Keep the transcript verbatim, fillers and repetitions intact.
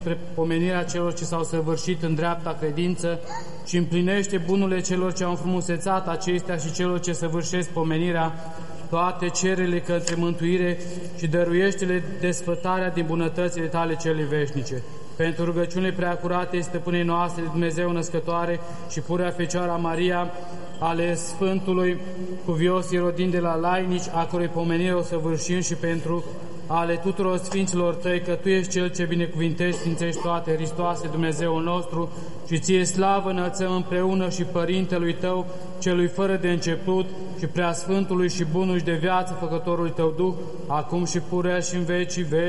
spre pomenirea celor ce s-au săvârșit în dreapta credință și împlinește bunurile celor ce au înfrumusețat acestea și celor ce săvârșesc pomenirea, toate cererile către mântuire și dăruiește-le desfătarea din bunătățile tale cele veșnice. Pentru rugăciunile preacurate stăpânei noastre, Dumnezeu născătoare și purea Fecioara Maria, ale Sfântului Cuvios Irodin de la Lainici, a cărui pomenire o săvârșim, și pentru ale tuturor Sfinților Tăi, că Tu ești Cel ce binecuvintești, sfințești toate, Hristoase, Dumnezeul nostru, și Ție slavă înălțăm împreună și Părintelui Tău, Celui fără de început, și Preasfântului și Bunul și de viață Făcătorului Tău Duh, acum și purea și în vecii veci.